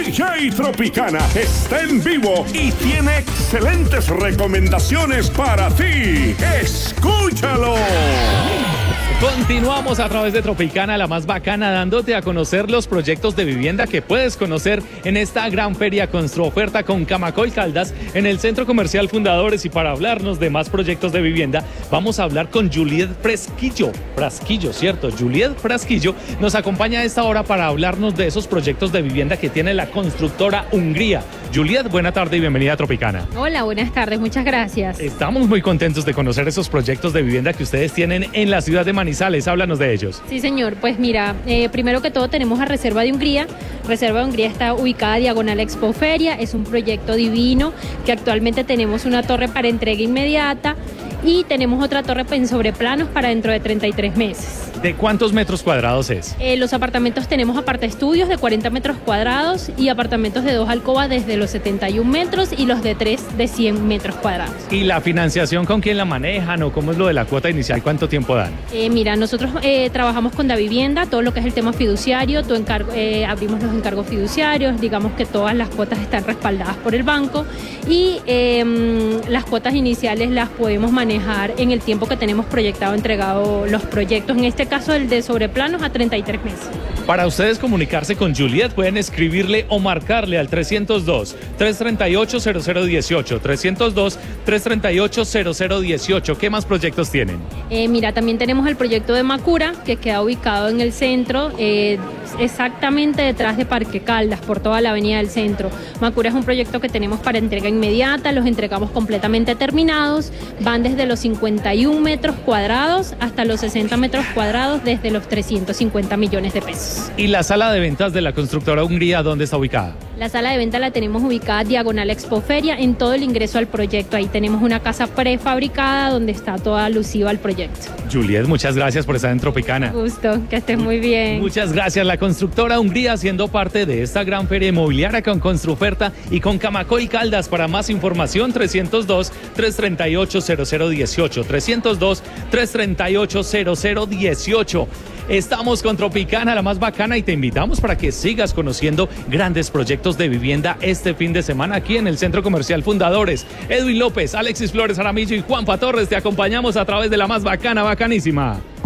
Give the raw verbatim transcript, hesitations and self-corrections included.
D J Tropicana está en vivo y tiene excelentes recomendaciones para ti. ¡Escúchalo! Continuamos a través de Tropicana, la más bacana, dándote a conocer los proyectos de vivienda que puedes conocer en esta gran feria Construoferta con Camacoy Caldas en el Centro Comercial Fundadores. Y para hablarnos de más proyectos de vivienda, vamos a hablar con Juliet Frasquillo. Frasquillo, ¿cierto? Juliet Frasquillo nos acompaña a esta hora para hablarnos de esos proyectos de vivienda que tiene la constructora Hungría. Juliet, buena tarde y bienvenida a Tropicana. Hola, buenas tardes, muchas gracias. Estamos muy contentos de conocer esos proyectos de vivienda que ustedes tienen en la ciudad de Manizales. Háblanos de ellos. Sí, señor. Pues mira, eh, primero que todo tenemos a Reserva de Hungría. Reserva de Hungría está ubicada diagonal Expoferia. Es un proyecto divino que actualmente tenemos una torre para entrega inmediata y tenemos otra torre en sobreplanos para dentro de treinta y tres meses. ¿De cuántos metros cuadrados es? Eh, los apartamentos tenemos aparte estudios de cuarenta metros cuadrados y apartamentos de dos alcobas desde los setenta y un metros y los de tres de cien metros cuadrados. ¿Y la financiación con quién la manejan o cómo es lo de la cuota inicial? ¿Cuánto tiempo dan? Eh, mira, nosotros eh, trabajamos con Davivienda, todo lo que es el tema fiduciario, tu encargo, eh, abrimos los encargos fiduciarios, digamos que todas las cuotas están respaldadas por el banco y eh, las cuotas iniciales las podemos manejar en el tiempo que tenemos proyectado, entregado los proyectos, en este caso el de sobreplanos a treinta y tres meses. Para ustedes comunicarse con Juliet pueden escribirle o marcarle al trescientos dos, trescientos treinta y ocho, cero cero dieciocho, trescientos dos, trescientos treinta y ocho, cero cero dieciocho. ¿Qué más proyectos tienen? Eh, mira, también tenemos el proyecto de Macura, que queda ubicado en el centro, eh, exactamente detrás de Parque Caldas, por toda la avenida del centro. Macura es un proyecto que tenemos para entrega inmediata, los entregamos completamente terminados, van desde los cincuenta y un metros cuadrados hasta los sesenta metros cuadrados, desde los trescientos cincuenta millones de pesos. ¿Y la sala de ventas de la constructora Hungría dónde está ubicada? La sala de venta la tenemos ubicada diagonal Expoferia en todo el ingreso al proyecto. Ahí tenemos una casa prefabricada donde está toda alusiva al proyecto. Juliet, muchas gracias por estar en Tropicana. Gusto, que estés muy bien. Muchas gracias. La constructora Hungría siendo parte de esta gran feria inmobiliaria con Construoferta y con Camacoy Caldas. Para más información, trescientos dos, trescientos treinta y ocho, cero cero dieciocho, trescientos dos, trescientos treinta y ocho, cero cero dieciocho. Estamos con Tropicana, la más bacana, y te invitamos para que sigas conociendo grandes proyectos de vivienda este fin de semana aquí en el Centro Comercial Fundadores. Edwin López, Alexis Flores Aramillo y Juanpa Torres te acompañamos a través de la más bacana, bacanísima.